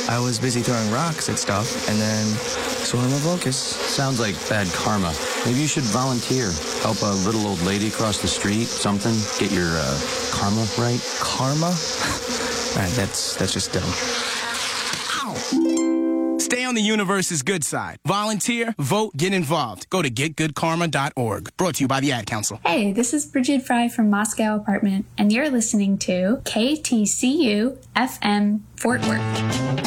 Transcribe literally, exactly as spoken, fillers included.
I was busy throwing rocks at stuff, and then swarm of locusts. Sounds like bad karma. Maybe you should volunteer. Help a little old lady across the street, something. Get your uh, karma right. Karma? All right, that's, that's just dumb. Stay on the universe's good side. Volunteer, vote, get involved. Go to get good karma dot org. Brought to you by the Ad Council. Hey, this is Bridget Fry from Moscow Apartment, and you're listening to K T C U F M Fort Worth.